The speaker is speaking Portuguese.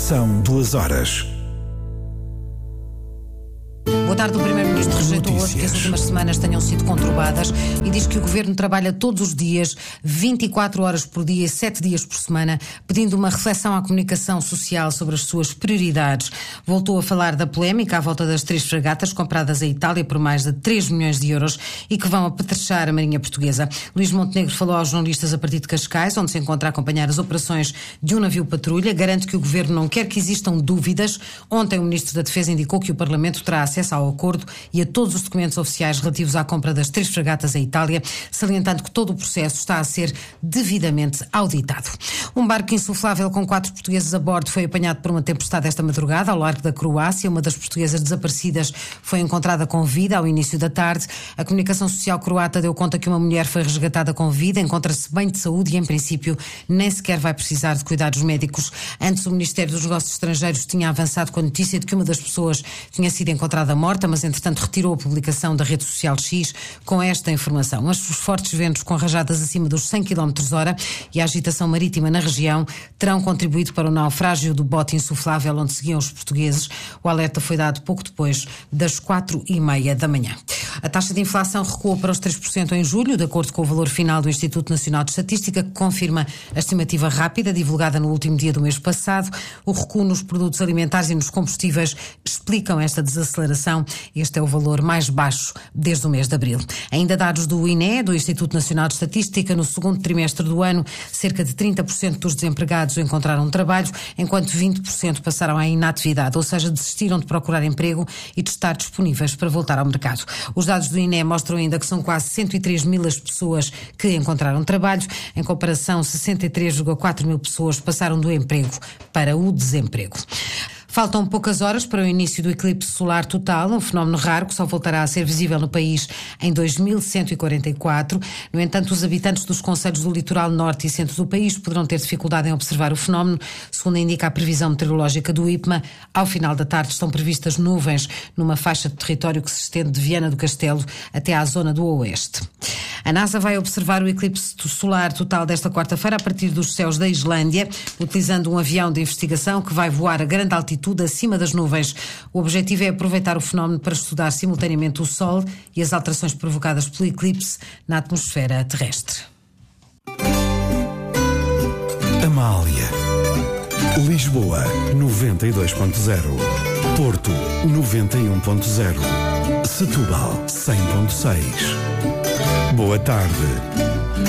São 2 horas. Boa tarde. O Primeiro-Ministro rejeitou hoje que as últimas semanas tenham sido conturbadas e diz que o Governo trabalha todos os dias, 24 horas por dia e 7 dias por semana, pedindo uma reflexão à comunicação social sobre as suas prioridades. Voltou a falar da polémica à volta das 3 fragatas compradas à Itália por mais de 3 milhões de euros e que vão apetrechar a Marinha Portuguesa. Luís Montenegro falou aos jornalistas a partir de Cascais, onde se encontra a acompanhar as operações de um navio patrulha. Garante que o Governo não quer que existam dúvidas. Ontem o Ministro da Defesa indicou que o Parlamento terá acesso ao acordo e a todos os documentos oficiais relativos à compra das 3 fragatas à Itália, salientando que todo o processo está a ser devidamente auditado. Um barco insuflável com 4 portugueses a bordo foi apanhado por uma tempestade esta madrugada ao largo da Croácia. Uma das portuguesas desaparecidas foi encontrada com vida ao início da tarde. A comunicação social croata deu conta que uma mulher foi resgatada com vida, encontra-se bem de saúde e, em princípio, nem sequer vai precisar de cuidados médicos. Antes, o Ministério dos Negócios Estrangeiros tinha avançado com a notícia de que uma das pessoas tinha sido encontrada morta, mas entretanto retirou a publicação da rede social X com esta informação. Mas os fortes ventos com rajadas acima dos 100 km/h e a agitação marítima na região terão contribuído para o naufrágio do bote insuflável onde seguiam os portugueses. O alerta foi dado pouco depois das 4:30 da manhã. A taxa de inflação recuou para os 3% em julho, de acordo com o valor final do Instituto Nacional de Estatística, que confirma a estimativa rápida divulgada no último dia do mês passado. O recuo nos produtos alimentares e nos combustíveis explicam esta desaceleração. Este é o valor mais baixo desde o mês de abril. Ainda dados do INE, do Instituto Nacional de Estatística, no segundo trimestre do ano, cerca de 30% dos desempregados encontraram trabalho, enquanto 20% passaram à inatividade, ou seja, desistiram de procurar emprego e de estar disponíveis para voltar ao mercado. Os dados do INE mostram ainda que são quase 103 mil as pessoas que encontraram trabalho. Em comparação, 63,4 mil pessoas passaram do emprego para o desemprego. Faltam poucas horas para o início do eclipse solar total, um fenómeno raro que só voltará a ser visível no país em 2144. No entanto, os habitantes dos concelhos do litoral norte e centro do país poderão ter dificuldade em observar o fenómeno. Segundo indica a previsão meteorológica do IPMA, ao final da tarde estão previstas nuvens numa faixa de território que se estende de Viana do Castelo até à zona do oeste. A NASA vai observar o eclipse solar total desta quarta-feira a partir dos céus da Islândia, utilizando um avião de investigação que vai voar a grande altitude acima das nuvens. O objetivo é aproveitar o fenómeno para estudar simultaneamente o Sol e as alterações provocadas pelo eclipse na atmosfera terrestre. Amália. Lisboa, 92.0. Porto, 91.0. Setúbal, 100.6. Boa tarde.